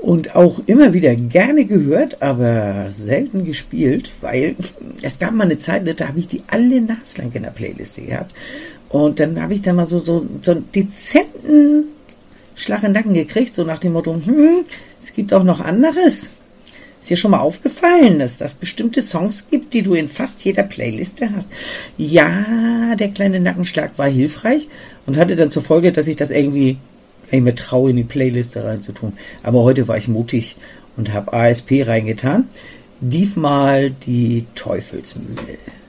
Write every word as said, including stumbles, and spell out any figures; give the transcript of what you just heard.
Und auch immer wieder gerne gehört, aber selten gespielt, weil es gab mal eine Zeit, da habe ich die alle naslang in der Playliste gehabt. Und dann habe ich da mal so, so, so einen dezenten Schlag in den Nacken gekriegt, so nach dem Motto, hm, es gibt auch noch anderes. Ist dir schon mal aufgefallen, dass das bestimmte Songs gibt, die du in fast jeder Playliste hast? Ja, der kleine Nackenschlag war hilfreich und hatte dann zur Folge, dass ich das irgendwie ich mir traue, in die Playliste reinzutun. Aber heute war ich mutig und habe A S P reingetan. Diesmal die Teufelsmühle.